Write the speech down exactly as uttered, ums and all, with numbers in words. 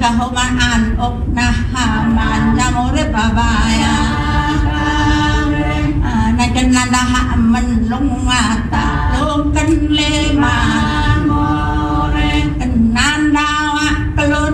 ะโหมาอ่านอกนะฮามันยาโมเรบาบายาในกันนาดาหามันลงมาตาลงกันเลมา